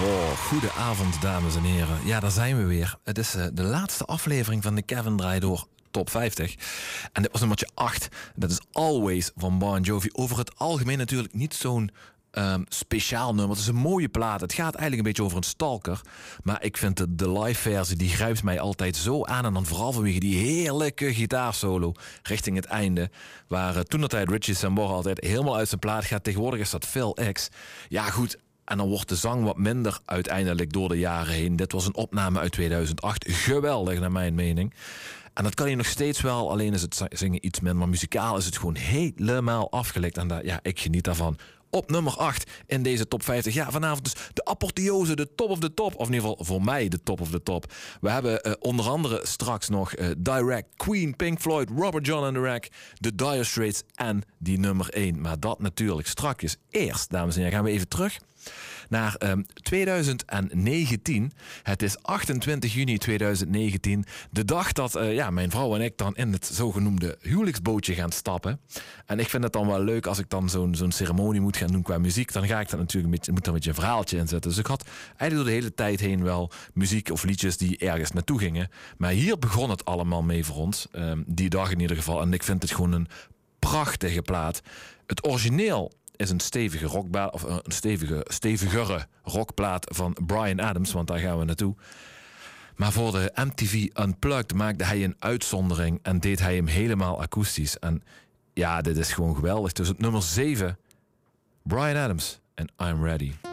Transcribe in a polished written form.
Goedenavond, dames en heren. Ja, daar zijn we weer. Het is de laatste aflevering van de Kevin Draai Door Top 50. En dit was nummertje 8. Dat is Always van Bon Jovi. Over het algemeen natuurlijk niet zo'n speciaal nummer. Het is een mooie plaat. Het gaat eigenlijk een beetje over een stalker. Maar ik vind de live versie, die grijpt mij altijd zo aan. En dan vooral vanwege die heerlijke gitaarsolo richting het einde. Waar toen de tijd Richie Sambora altijd helemaal uit zijn plaat gaat. Tegenwoordig is dat Phil X. Ja, goed. En dan wordt de zang wat minder uiteindelijk door de jaren heen. Dit was een opname uit 2008. Geweldig naar mijn mening. En dat kan hij nog steeds wel. Alleen is het zingen iets minder. Maar muzikaal is het gewoon helemaal afgelekt. En ik geniet daarvan. Op nummer 8 in deze top 50. Ja, vanavond dus de apotheose, de top of the top. Of in ieder geval voor mij de top of the top. We hebben onder andere straks nog Direct, Queen, Pink Floyd, Robert John and the Wreck, The Dire Straits en die nummer 1. Maar dat natuurlijk strakjes. Eerst, dames en heren, gaan we even terug naar 2019. Het is 28 juni 2019. De dag dat mijn vrouw en ik dan in het zogenoemde huwelijksbootje gaan stappen. En ik vind het dan wel leuk als ik dan zo'n ceremonie moet gaan doen qua muziek. Dan ga ik dat natuurlijk moet er een beetje een verhaaltje in zetten. Dus ik had eigenlijk door de hele tijd heen wel muziek of liedjes die ergens naartoe gingen. Maar hier begon het allemaal mee voor ons. Die dag in ieder geval. En ik vind het gewoon een prachtige plaat. Het origineel is een stevige rockplaat, of een stevigere rockplaat van Bryan Adams, want daar gaan we naartoe. Maar voor de MTV Unplugged maakte hij een uitzondering en deed hij hem helemaal akoestisch. En ja, dit is gewoon geweldig. Dus het nummer 7, Bryan Adams en I'm Ready.